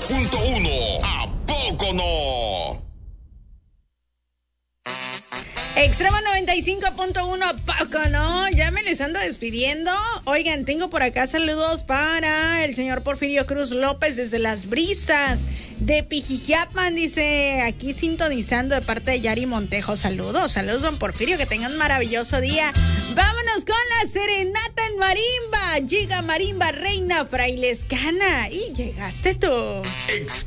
95.1. ¿A poco no? Extremo 95.1, ¿a poco no? Ya me les ando despidiendo. Oigan, tengo por acá saludos para el señor Porfirio Cruz López desde Las Brisas de Pijijiapan, dice, aquí sintonizando de parte de Yari Montejo. Saludos, don Porfirio, que tengan un maravilloso día. Vámonos con la serenata en marimba. Llega marimba reina frailescana y llegaste tú.